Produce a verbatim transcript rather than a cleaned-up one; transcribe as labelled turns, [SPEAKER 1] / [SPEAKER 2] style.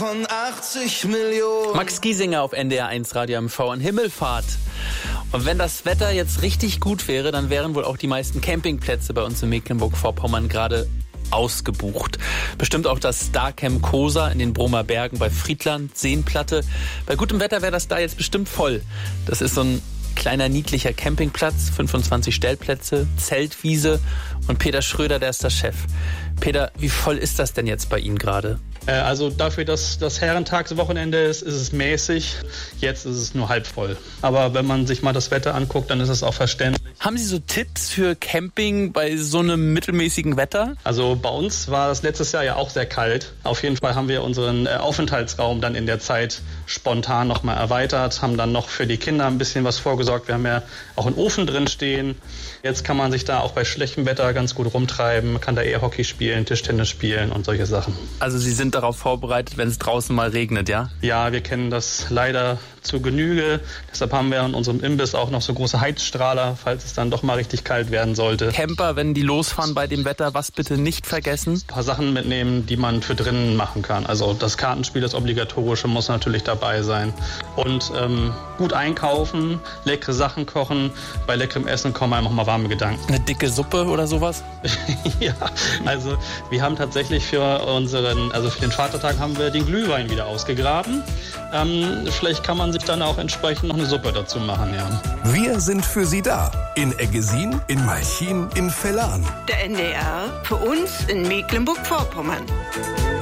[SPEAKER 1] Von achtzig Millionen.
[SPEAKER 2] Max Giesinger auf N D R eins Radio M V an Himmelfahrt. Und wenn das Wetter jetzt richtig gut wäre, dann wären wohl auch die meisten Campingplätze bei uns in Mecklenburg-Vorpommern gerade ausgebucht. Bestimmt auch das Starcamp Cosa in den Bromer Bergen bei Friedland, Seenplatte. Bei gutem Wetter wäre das da jetzt bestimmt voll. Das ist so ein kleiner, niedlicher Campingplatz, fünfundzwanzig Stellplätze, Zeltwiese und Peter Schröder, der ist der Chef. Peter, wie voll ist das denn jetzt bei Ihnen gerade?
[SPEAKER 3] Also dafür, dass das Herrentagswochenende ist, ist es mäßig. Jetzt ist es nur halb voll. Aber wenn man sich mal das Wetter anguckt, dann ist es auch verständlich.
[SPEAKER 2] Haben Sie so Tipps für Camping bei so einem mittelmäßigen Wetter?
[SPEAKER 3] Also bei uns war es letztes Jahr ja auch sehr kalt. Auf jeden Fall haben wir unseren Aufenthaltsraum dann in der Zeit spontan nochmal erweitert, haben dann noch für die Kinder ein bisschen was vorgesorgt. Wir haben ja auch einen Ofen drin stehen. Jetzt kann man sich da auch bei schlechtem Wetter ganz gut rumtreiben. Man kann da eher Hockey spielen, Tischtennis spielen und solche Sachen.
[SPEAKER 2] Also Sie sind darauf vorbereitet, wenn es draußen mal regnet, ja?
[SPEAKER 3] Ja, wir kennen das leider zu Genüge. Deshalb haben wir in unserem Imbiss auch noch so große Heizstrahler, falls es dann doch mal richtig kalt werden sollte.
[SPEAKER 2] Camper, wenn die losfahren bei dem Wetter, was bitte nicht vergessen?
[SPEAKER 3] Ein paar Sachen mitnehmen, die man für drinnen machen kann. Also das Kartenspiel, das Obligatorische, muss natürlich dabei sein. Und ähm, gut einkaufen, leckere Sachen kochen. Bei leckerem Essen kommen einem auch mal warme Gedanken.
[SPEAKER 2] Eine dicke Suppe oder sowas?
[SPEAKER 3] Ja, also wir haben tatsächlich für unseren, also für den Vatertag haben wir den Glühwein wieder ausgegraben. Ähm, vielleicht kann man sich dann auch entsprechend noch eine Suppe dazu machen, ja.
[SPEAKER 4] Wir sind für Sie da. In Eggesin, in Malchin, in Vellan.
[SPEAKER 5] Der N D R für uns in Mecklenburg-Vorpommern.